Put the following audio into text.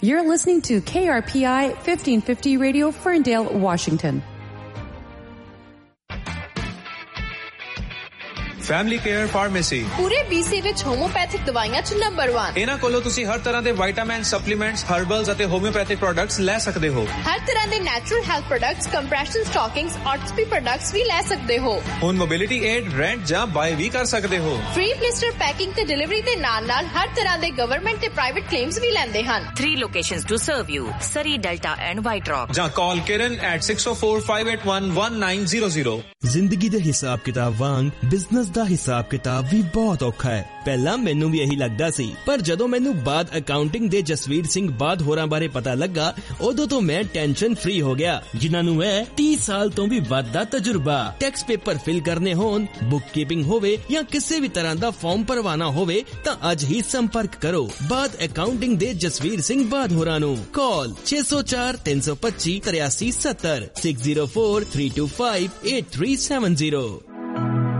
You're listening to KRPI 1550 Radio, Ferndale, Washington. Family care pharmacy ਪੂਰੇ BC ਵਿੱਚ homeopathic ਦਵਾਈਆਂ 'ਚ ਨੰਬਰ 1। ਇਹਨਾਂ ਕੋਲੋਂ ਤੁਸੀਂ ਹਰ ਤਰ੍ਹਾਂ ਦੇ ਵਿਟਾਮਿਨ, ਸਪਲੀਮੈਂਟਸ, ਹਰਬਲਸ ਅਤੇ ਹੋਮਿਓਪੈਥਿਕ ਪ੍ਰੋਡਕਟਸ ਲੈ ਸਕਦੇ ਹੋ। ਹਰ ਤਰ੍ਹਾਂ ਦੇ natural health products, compression ਸਟਾਕਿੰਗਸ, ਆਰਥੋਪੀ products ਵੀ ਲੈ ਸਕਦੇ ਹੋ। ਹੁਣ ਮੋਬਿਲਿਟੀ ਏਡ, ਰੈਂਟ ਜਾਂ ਬਾਏ ਵੀ ਕਰ ਸਕਦੇ ਹੋ। ਫ੍ਰੀ ਬਲਿਸਟਰ ਪੈਕਿੰਗ ਤੇ ਡਿਲੀਵਰੀ ਦੇ ਨਾਲ-ਨਾਲ ਹਰ ਤਰ੍ਹਾਂ ਦੇ ਗਵਰਨਮੈਂਟ ਤੇ ਪ੍ਰਾਈਵੇਟ ਕਲੇਮਸ ਵੀ ਲੈਂਦੇ ਹਨ। 3 locations to serve you: Surrey, Delta and White Rock. ਜਾਂ ਕਾਲ ਕਿਰਨ at 6045811900। ਜ਼ਿੰਦਗੀ ਦੇ ਹਿਸਾਬ ਕਿਤਾਬ ਵਾਂਗ ਬਿਜ਼ਨਸ ਦਾ ਹਿਸਾਬ ਕਿਤਾਬ ਵੀ ਬਹੁਤ ਔਖਾ ਹੈ। ਪਹਿਲਾਂ ਮੈਨੂੰ ਵੀ ਇਹੀ ਲੱਗਦਾ ਸੀ, ਪਰ ਜਦੋਂ ਮੈਨੂੰ ਬਾਦ ਅਕਾਊਂਟਿੰਗ ਦੇ ਜਸਵੀਰ ਸਿੰਘ ਬਾਦ ਹੋਰਾਂ ਬਾਰੇ ਪਤਾ ਲੱਗਾ, ਉਦੋਂ ਤੋਂ ਮੈਂ ਟੈਨਸ਼ਨ ਫ੍ਰੀ ਹੋ ਗਿਆ, ਜਿਨ੍ਹਾਂ ਨੂੰ ਹੈ 30 ਸਾਲ ਤੋਂ ਵੀ ਵੱਧ ਦਾ ਤਜਰਬਾ। ਟੈਕਸ ਪੇਪਰ ਫਿਲ ਕਰਨੇ ਹੋਣ, ਬੁੱਕ ਕੀਪਿੰਗ ਹੋਵੇ ਜਾਂ ਕਿਸੇ ਵੀ ਤਰ੍ਹਾਂ ਦਾ ਫਾਰਮ ਭਰਵਾਣਾ ਹੋਵੇ ਤਾਂ ਅੱਜ ਹੀ ਸੰਪਰਕ ਕਰੋ ਬਾਦ ਅਕਾਊਂਟਿੰਗ ਦੇ ਜਸਵੀਰ ਸਿੰਘ ਬਾਦ ਹੋਰਾਂ ਨੂੰ। ਕਾਲ 604-325-8370 6043258370।